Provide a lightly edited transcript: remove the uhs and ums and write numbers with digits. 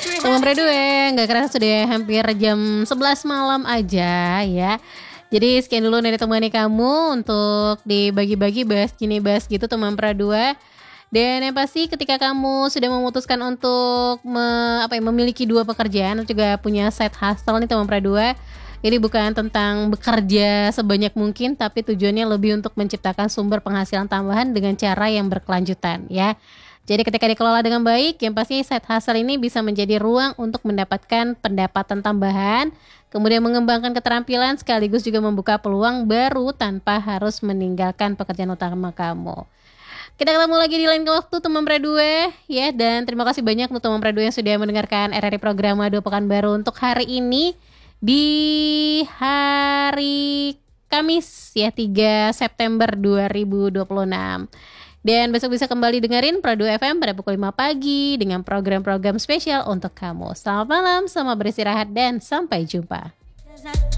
Teman Berdua, nggak kerasa sudah hampir jam 11 malam aja ya. Jadi sekian dulu dari temani kamu untuk dibagi-bagi bahas gini bahas gitu teman Berdua. Dan yang pasti ketika kamu sudah memutuskan untuk memiliki dua pekerjaan, juga punya side hustle nih teman Berdua. Ini bukan tentang bekerja sebanyak mungkin, tapi tujuannya lebih untuk menciptakan sumber penghasilan tambahan dengan cara yang berkelanjutan ya. Jadi ketika dikelola dengan baik, yang pasti side hustle ini bisa menjadi ruang untuk mendapatkan pendapatan tambahan, kemudian mengembangkan keterampilan sekaligus juga membuka peluang baru tanpa harus meninggalkan pekerjaan utama kamu. Kita ketemu lagi di lain waktu teman Berdua ya, dan terima kasih banyak untuk teman Berdua yang sudah mendengarkan RRI Programa 2 Pekanbaru untuk hari ini di hari Kamis ya 3 September 2026. Dan besok bisa kembali dengerin Pro 2 FM pada pukul 5 pagi dengan program-program spesial untuk kamu. Selamat malam, selamat beristirahat dan sampai jumpa.